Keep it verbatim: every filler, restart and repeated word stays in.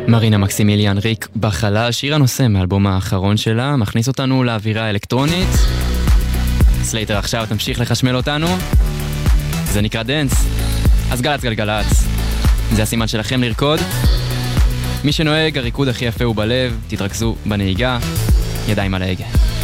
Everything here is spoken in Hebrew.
מרינה מקסימיליאן ריק בחלל, שיר הנושא מאלבום האחרון שלה, מכניס אותנו לאווירה אלקטרונית. סלייטר עכשיו תמשיך לחשמל אותנו, זה נקרא דנס. אז גלץ גלגלץ, זה הסימן שלכם לרקוד. מי שנוהג, הריקוד הכי יפה הוא בלב, תתרכזו בנהיגה, ידיים על ההגה.